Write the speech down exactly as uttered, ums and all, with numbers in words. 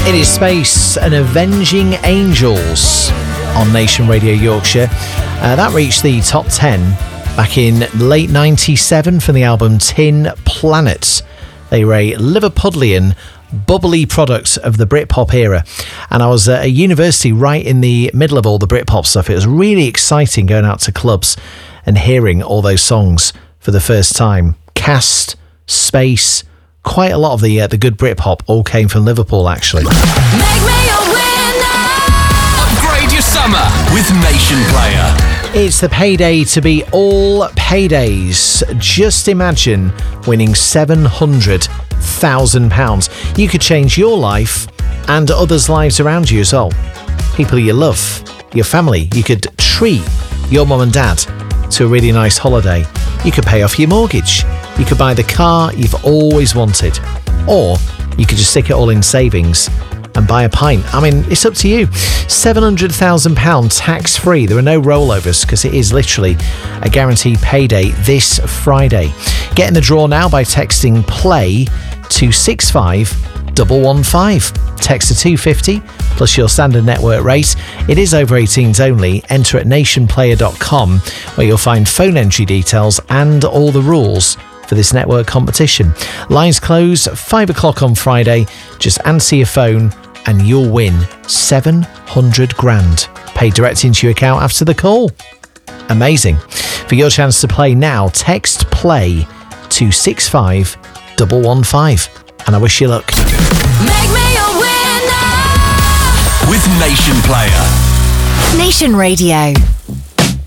It is Space and Avenging Angels on Nation Radio Yorkshire. Uh, that reached the top ten back in late ninety-seven from the album Tin Planet. They were a Liverpudlian bubbly product of the Britpop era, and I was at a university right in the middle of all the Britpop stuff. It was really exciting going out to clubs and hearing all those songs for the first time. Cast, Space, quite a lot of the uh, the good Britpop all came from Liverpool, actually. Make me a winner! Upgrade your summer with Nation Player. It's the payday to be all paydays. Just imagine winning seven hundred thousand pounds. You could change your life and others' lives around you as well. People you love, your family. You could treat your mum and dad to a really nice holiday. You could pay off your mortgage. You could buy the car you've always wanted. Or you could just stick it all in savings and buy a pint. I mean, it's up to you. seven hundred thousand pounds tax-free. There are no rollovers because it is literally a guaranteed payday this Friday. Get in the draw now by texting PLAY to six five one one five. Text to two fifty plus your standard network rate. It is over eighteens only. Enter at nation player dot com where you'll find phone entry details and all the rules for this network competition. Lines close at five o'clock on Friday. Just answer your phone and you'll win seven hundred grand paid direct into your account after the call. Amazing. For your chance to play now, text PLAY to six five one one five. And I wish you luck. Make me a winner! With Nation Player. Nation Radio.